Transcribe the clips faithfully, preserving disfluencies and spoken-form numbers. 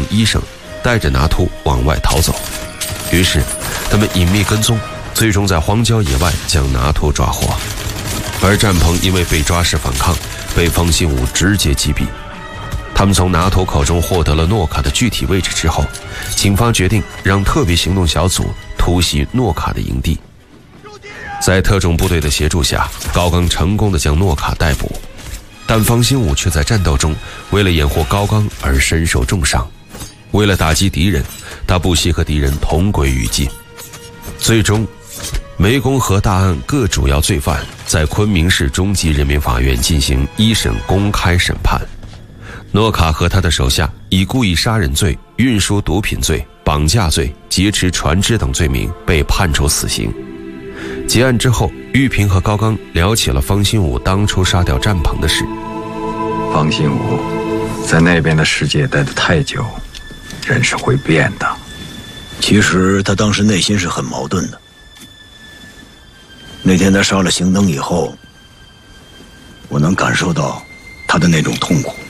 医生带着拿秃往外逃走。于是他们隐秘跟踪，最终在荒郊野外将拿秃抓获。而战鹏因为被抓时反抗，被方新武直接击毙。他们从拿秃口中获得了诺卡的具体位置之后，警方决定让特别行动小组突袭诺卡的营地。在特种部队的协助下，高刚成功地将诺卡逮捕，但方新武却在战斗中为了掩护高刚而身受重伤。为了打击敌人，他不惜和敌人同归于尽。最终，湄公河大案各主要罪犯在昆明市中级人民法院进行一审公开审判。诺卡和他的手下以故意杀人罪、运输毒品罪、绑架罪、劫持船只等罪名被判处死刑。结案之后，玉萍和高刚聊起了方新武当初杀掉战鹏的事。 方新武在那边的世界待得太久，人是会变的。 其实他当时内心是很矛盾的。那天他杀了邢登以后，我能感受到他的那种痛苦。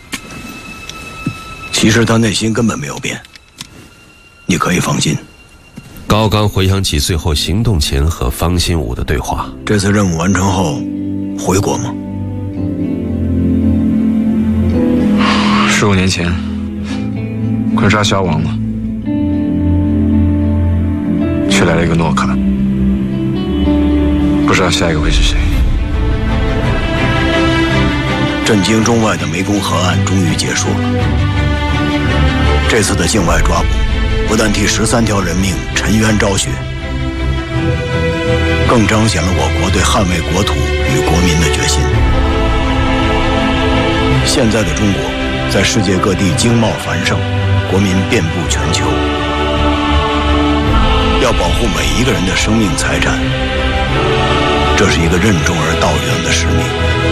其实他内心根本没有变，你可以放心。 高刚回想起最后行动前和方新武的对话。 这次任务完成后回国吗？ 十五年前快杀萧王了，却来了一个诺卡，不知道下一个会是谁。 震惊中外的湄公河案终于结束了。这次的境外抓捕不但替十三条人命沉冤昭雪，更彰显了我国对捍卫国土与国民的决心。现在的中国在世界各地经贸繁盛，国民遍布全球，要保护每一个人的生命财产，这是一个任重而道远的使命。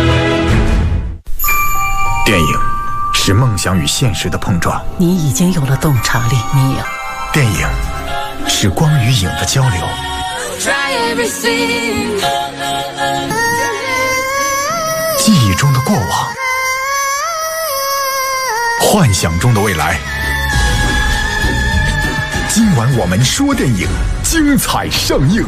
电影是梦想与现实的碰撞。 你已经有了洞察力，米娅。 电影是光与影的交流。记忆中的过往，幻想中的未来。今晚我们说电影，精彩上映。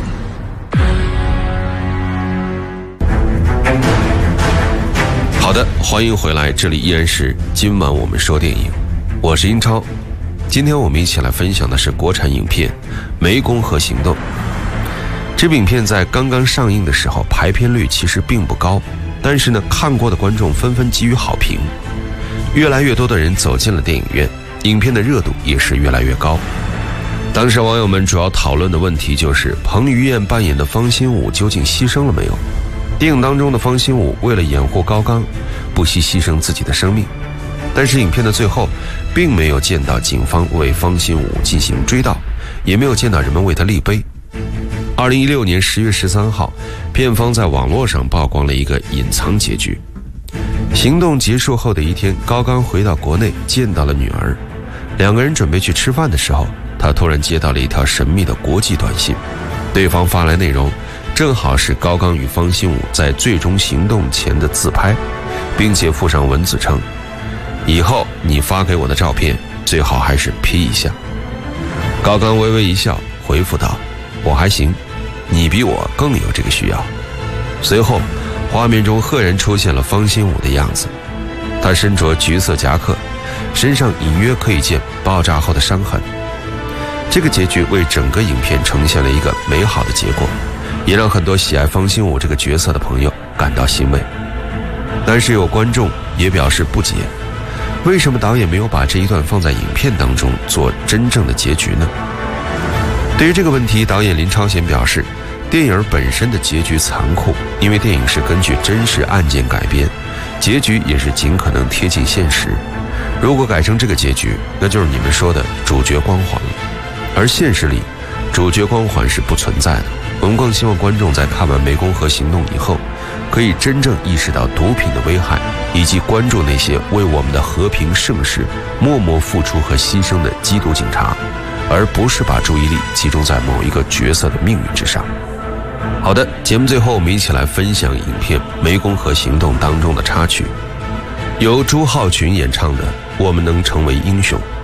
好的，欢迎回来，这里依然是今晚我们说电影，我是英超。今天我们一起来分享的是国产影片《湄公河行动》。这部影片在刚刚上映的时候排片率其实并不高，但是呢，看过的观众纷纷给予好评，越来越多的人走进了电影院，影片的热度也是越来越高。当时网友们主要讨论的问题就是彭于晏扮演的方新武究竟牺牲了没有？电影当中的方新武为了掩护高刚，不惜牺牲自己的生命，但是影片的最后并没有见到警方为方新武进行追悼，也没有见到人们为他立碑。二零一六年十月十三号，片方在网络上曝光了一个隐藏结局。行动结束后的一天，高刚回到国内见到了女儿，两个人准备去吃饭的时候，他突然接到了一条神秘的国际短信，对方发来内容正好是高刚与方新武在最终行动前的自拍，并且附上文字称，以后你发给我的照片最好还是 P 一下。高刚微微一笑回复道，我还行，你比我更有这个需要。随后画面中赫然出现了方新武的样子，他身着橘色夹克，身上隐约可以见爆炸后的伤痕。这个结局为整个影片呈现了一个美好的结果，也让很多喜爱方新武这个角色的朋友感到欣慰。但是有观众也表示不解，为什么导演没有把这一段放在影片当中做真正的结局呢？对于这个问题，导演林超贤表示，电影本身的结局残酷，因为电影是根据真实案件改编，结局也是尽可能贴近现实。如果改成这个结局，那就是你们说的主角光环了。而现实里，主角光环是不存在的。我们更希望观众在看完《湄公河行动》以后，可以真正意识到毒品的危害，以及关注那些为我们的和平盛世默默付出和牺牲的缉毒警察，而不是把注意力集中在某一个角色的命运之上。好的，节目最后我们一起来分享影片《湄公河行动》当中的插曲，由朱浩群演唱的《我们能成为英雄》。